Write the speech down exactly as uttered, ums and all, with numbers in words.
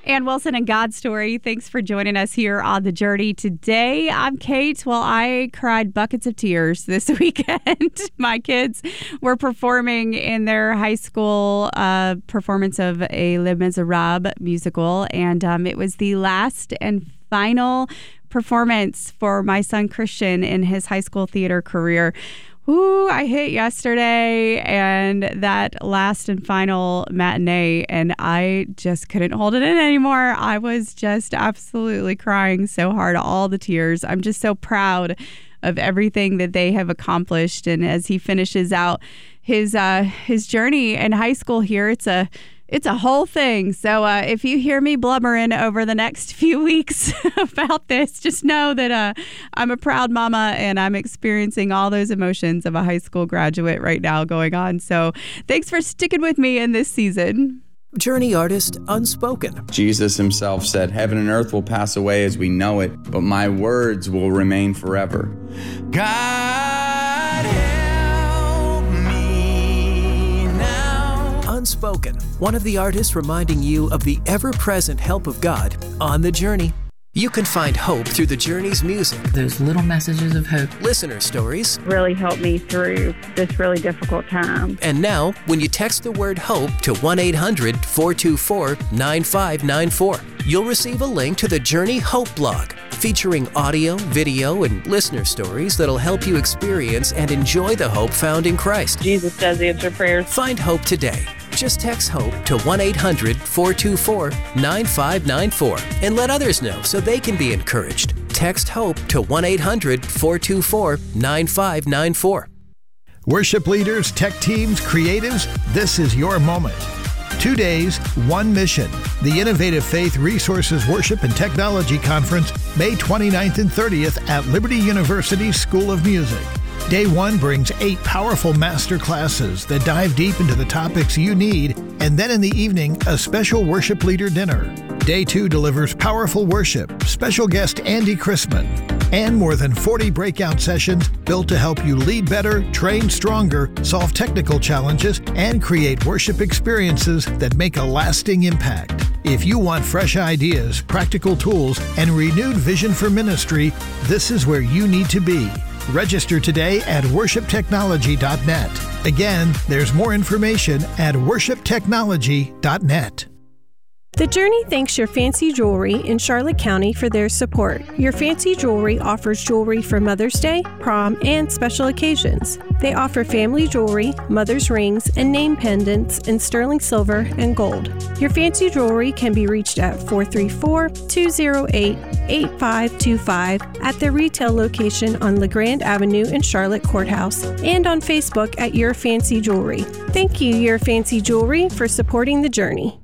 Ann Wilson and God Story, thanks for joining us here on The Journey today. I'm Kate. Well, I cried buckets of tears this weekend. My kids were performing in their high school uh, performance of a Les Miserables musical, and um, it was the last and final performance for my son Christian in his high school theater career. Ooh, I hit yesterday and that last and final matinee, and I just couldn't hold it in anymore. I was just absolutely crying so hard, all the tears. I'm just so proud of everything that they have accomplished. And as he finishes out his uh, his journey in high school here, it's a It's a whole thing. So uh, if you hear me blubbering over the next few weeks about this, just know that uh, I'm a proud mama and I'm experiencing all those emotions of a high school graduate right now going on. So thanks for sticking with me in this season. Journey artist Unspoken. Jesus himself said, "Heaven and earth will pass away as we know it, but my words will remain forever." God help me now. Unspoken, one of the artists reminding you of the ever-present help of God on the journey. You can find hope through the Journey's music. Those little messages of hope. Listener stories. Really helped me through this really difficult time. And now, when you text the word HOPE to one eight hundred four two four nine five nine four, you'll receive a link to the Journey Hope blog, featuring audio, video, and listener stories that'll help you experience and enjoy the hope found in Christ. Jesus does answer prayers. Find hope today. Just text HOPE to one eight hundred four two four nine five nine four and let others know so they can be encouraged. Text HOPE to one eight hundred four two four nine five nine four. Worship leaders, tech teams, creatives, this is your moment. Two days, one mission. The Innovative Faith Resources Worship and Technology Conference, May twenty-ninth and thirtieth at Liberty University School of Music. Day one brings eight powerful master classes that dive deep into the topics you need, and then in the evening, a special worship leader dinner. Day two delivers powerful worship, special guest Andy Chrisman, and more than forty breakout sessions built to help you lead better, train stronger, solve technical challenges, and create worship experiences that make a lasting impact. If you want fresh ideas, practical tools, and renewed vision for ministry, this is where you need to be. Register today at worship technology dot net. Again, there's more information at worship technology dot net. The Journey thanks Your Fancy Jewelry in Charlotte County for their support. Your Fancy Jewelry offers jewelry for Mother's Day, prom, and special occasions. They offer family jewelry, mother's rings, and name pendants in sterling silver and gold. Your Fancy Jewelry can be reached at four three four, two zero eight, eight five two five at their retail location on LeGrand Avenue in Charlotte Courthouse and on Facebook at Your Fancy Jewelry. Thank you, Your Fancy Jewelry, for supporting the Journey.